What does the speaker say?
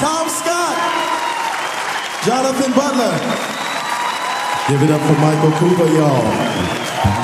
Tom Scott, Jonathan Butler. Give it up for Michael Cooper, y'all.